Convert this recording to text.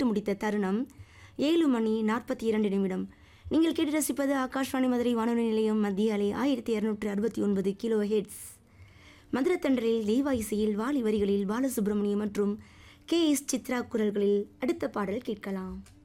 முடித்த தருணம் 7:42 நீங்கள் கேட்டு ரசிப்பது ஆகாஷ்வாணி மதுரை வானொலி நிலையம். மத்திய அலை 1269 கிலோ ஹெட்ஸ். மதுரத்தண்டரில் தேவா இசையில் வாலி வரிகளில் பாலசுப்ரமணியம் மற்றும் KS சித்ரா குரல்களில் அடுத்த பாடல் கேட்கலாம்.